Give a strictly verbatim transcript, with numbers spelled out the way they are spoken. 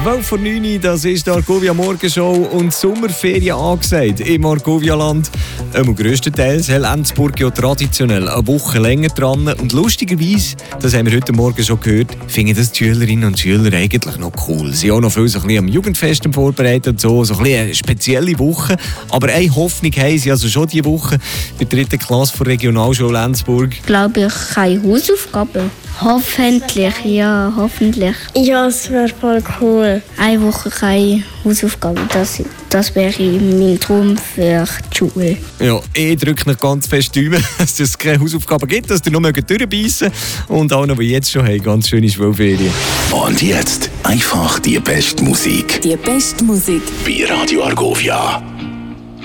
zwölf vor neun, das ist die Argovia Morgenshow und Sommerferien angesagt im Argovia-Land. Ähm, grösstenteils hat Lenzburg ja traditionell eine Woche länger dran. Und lustigerweise, das haben wir heute Morgen schon gehört, finden das die Schülerinnen und Schüler eigentlich noch cool. Sie sind auch noch viel so ein bisschen am Jugendfest vorbereitet und so, so ein bisschen eine spezielle Woche. Aber eine Hoffnung haben sie also schon diese Woche bei der dritten Klasse der Regionalschule Lenzburg. Glaube ich, keine Hausaufgaben. Hoffentlich, ja, hoffentlich. Ja, es wäre voll cool. Eine Woche keine Hausaufgaben, das, das wäre mein Traum für die Schule. Ja, ich drücke noch ganz fest die Daumen, dass es keine Hausaufgaben gibt, dass ihr noch durchbeissen mögt. Und auch noch, die jetzt schon haben, ganz schöne Schulferien. Und jetzt einfach die beste Musik. Die beste Musik Bei Radio Argovia.